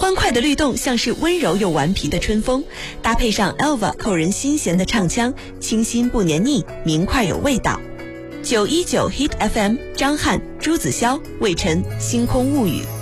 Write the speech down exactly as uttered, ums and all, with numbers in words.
欢快的律动像是温柔又顽皮的春风，搭配上 Elva 扣人心弦的唱腔，清新不黏腻，明快有味道。九一九 Hit F M， 张翰、朱子骁、魏晨，星空物语。